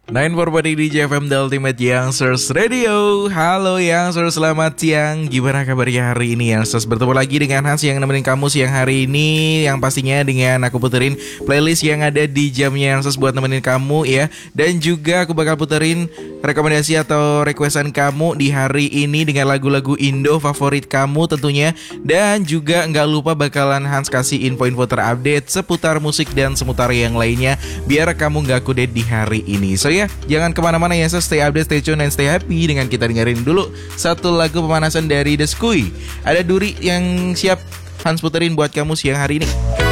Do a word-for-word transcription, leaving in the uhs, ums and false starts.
sembilan puluh empat di J F M The Ultimate Youngsters Radio. Halo Youngsters, selamat siang. Gimana kabarnya hari ini Youngsters? Bertemu lagi dengan Hans yang nemenin kamu siang hari ini. Yang pastinya dengan aku puterin playlist yang ada di jamnya Youngsters buat nemenin kamu ya. Dan juga aku bakal puterin rekomendasi atau requestan kamu di hari ini dengan lagu-lagu Indo favorit kamu tentunya. Dan juga gak lupa bakalan Hans kasih info-info terupdate seputar musik dan seputar yang lainnya, biar kamu gak kudet di hari ini. So ya, jangan kemana-mana ya, so stay update, stay tune, and stay happy. Dengan kita dengerin dulu satu lagu pemanasan dari The Skui. Ada Duri yang siap Hans puterin buat kamu siang hari ini.